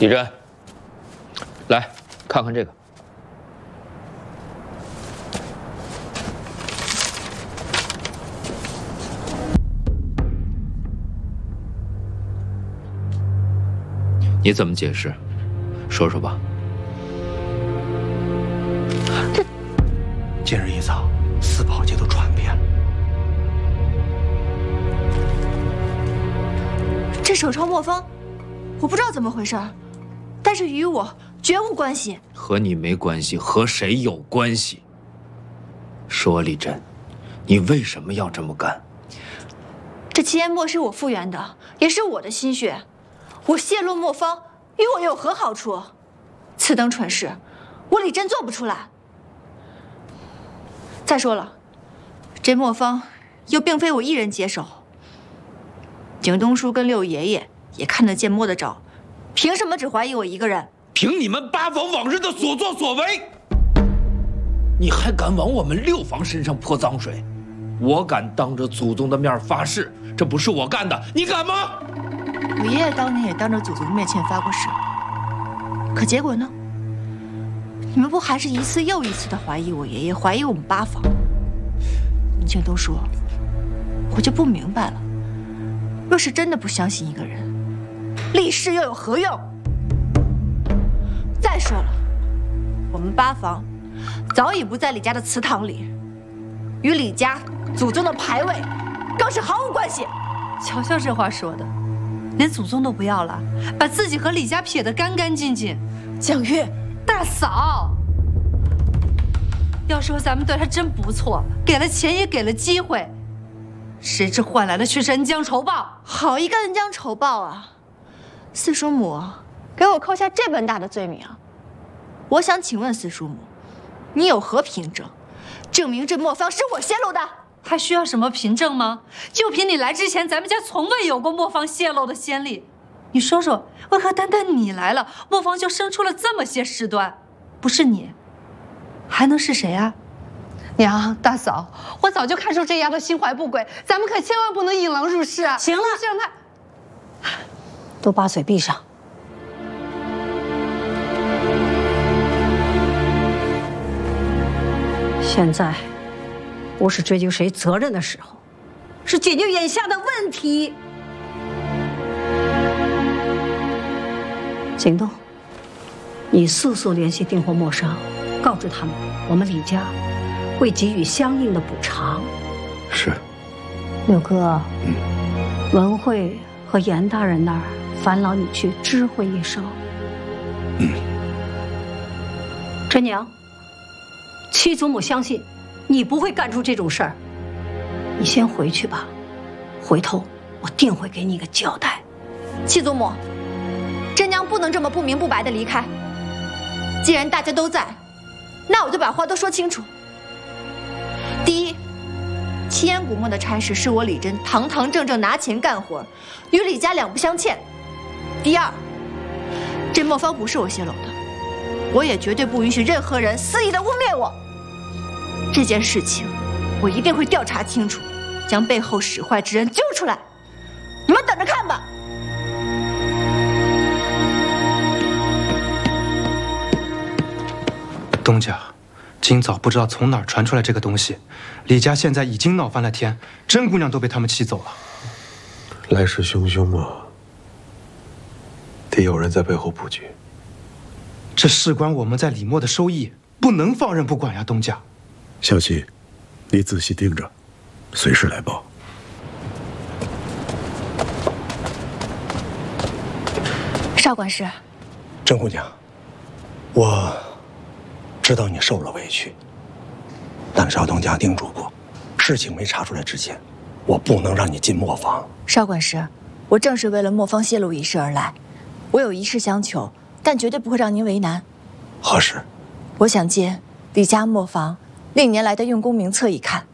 李真，来看看这个。你怎么解释？说说吧。 今日一早，四宝界都传遍了。 这手抄墨方，我不知道怎么回事，但是与我绝无关系。 和你没关系，和谁有关系？说，李真，你为什么要这么干？ 这奇烟墨是我复原的，也是我的心血。我泄露墨方，与我有何好处？此等蠢事，我李真做不出来。再说了，这墨方又并非我一人接手。景东叔跟六爷爷也看得见摸得着，凭什么只怀疑我一个人？ 凭你们八房往日的所作所为，你还敢往我们六房身上泼脏水？我敢当着祖宗的面发誓，这不是我干的，你敢吗？ 我爷爷当年也当着祖宗面前发过誓，可结果呢？你们不还是一次又一次的怀疑我爷爷，怀疑我们八房？景东叔，我就不明白了，若是真的不相信一个人，立誓又有何用？再说了，我们八房早已不在李家的祠堂里，与李家祖宗的牌位更是毫无关系。 瞧瞧这话说的，连祖宗都不要了，把自己和李家撇得干干净净。 蒋玉， 大嫂，要说咱们对他真不错，给了钱也给了机会，谁知换来的却是恩将仇报。 好一个恩将仇报啊！四叔母给我扣下这般大的罪名，我想请问四叔母，你有何凭证，证明这墨方是我泄露的？ 还需要什么凭证吗？就凭你来之前，咱们家从未有过墨方泄露的先例。你说说，为何单单你来了，墨方就生出了这么些事端？不是你，还能是谁啊？娘，大嫂，我早就看出这丫头心怀不轨，咱们可千万不能引狼入室啊！ 行了， 让她都把嘴闭上。现在不是追究谁责任的时候，是解决眼下的问题。景东，你速速联系订货墨商，告知他们我们李家会给予相应的补偿。 是。 六哥，文慧和严大人那儿烦劳你去知会一声。陈娘，七祖母相信你不会干出这种事儿，你先回去吧，回头我定会给你个交代。 七祖母，真娘不能这么不明不白的离开。既然大家都在，那我就把话都说清楚。第一，七烟古墨的差事是我李真堂堂正正拿钱干活，与李家两不相欠。第二，这墨方不是我泄露的，我也绝对不允许任何人肆意的污蔑我。这件事情，我一定会调查清楚，将背后使坏之人揪出来。你们等着看吧。 东家，今早不知道从哪儿传出来这个东西，李家现在已经闹翻了天，甄姑娘都被他们气走了。 来势汹汹啊！得有人在背后布局。 这事关我们在李墨的收益，不能放任不管呀，东家。 小七，你仔细盯着，随时来报。 邵管事， 甄姑娘，我知道你受了委屈，但邵东家叮嘱过，事情没查出来之前，我不能让你进磨坊。 邵管事，我正是为了磨坊泄露一事而来，我有一事相求，但绝对不会让您为难。 何事？ 我想借李家磨坊历年来的用功名册一看，